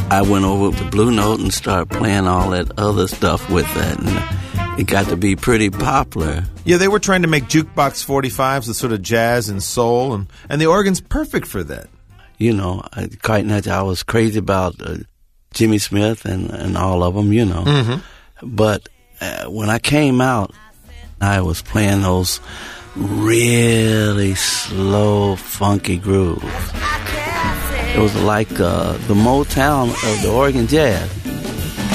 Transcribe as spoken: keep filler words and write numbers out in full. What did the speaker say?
I went over to Blue Note and started playing all that other stuff with that, and it got to be pretty popular. Yeah, they were trying to make jukebox forty-fives with sort of jazz and soul, and, and the organ's perfect for that. You know, I, quite naturally, I was crazy about uh, Jimmy Smith and, and all of them, you know. Mm-hmm. But uh, when I came out, I was playing those really slow, funky grooves. It was like uh, the Motown of the organ jazz.